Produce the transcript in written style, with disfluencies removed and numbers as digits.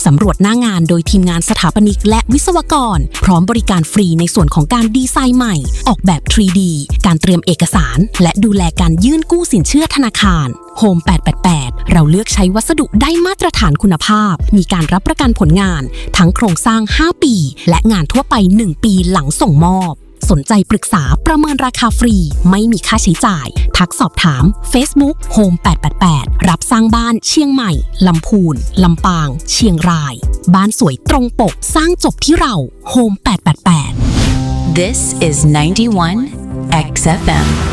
สำรวจหน้างานโดยทีมงานสถาปนิกและวิศวกรพร้อมบริการฟรีในส่วนของการดีไซน์ใหม่ออกแบบ 3D การเตรียมเอกสารและดูแลการยื่นกู้สินเชื่อธนาคาร Home 888 เราเลือกใช้วัสดุได้มาตรฐานคุณภาพมีการรับประกันผลงานทั้งโครงสร้าง 5 ปีและงานทั่วไป 1 ปีหลังส่งมอบสนใจปรึกษาประเมินราคาฟรีไม่มีค่าใช้จ่ายทักสอบถาม Facebook Home 888 รับสร้างบ้านเชียงใหม่ลำพูนลำปางเชียงรายบ้านสวยตรงปกสร้างจบที่เรา Home 888 This is 91 XFM